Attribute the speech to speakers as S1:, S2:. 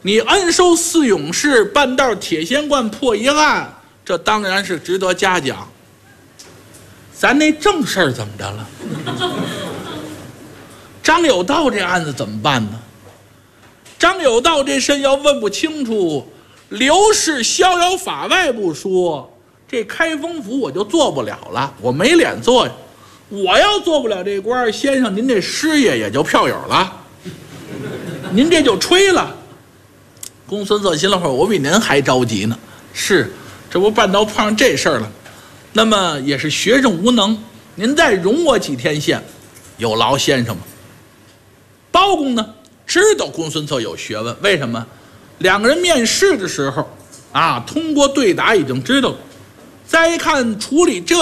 S1: 你恩收四勇士，半道铁仙观破一案，这当然是值得嘉奖。咱那正事儿怎么着了？张有道这案子怎么办呢？张有道这事要问不清楚，刘氏逍遥法外不说，这开封府我就做不了了，我没脸做呀。我要做不了这官，先生您这师爷也就票友了，您这就吹了。公孙策心里话，我比您还着急呢。是，这不半道碰上这事儿了，那么也是学生无能，您再容我几天线，有劳先生们。包公呢，知道公孙策有学问，为什么？两个人面试的时候，通过对答已经知道了。再一看处理这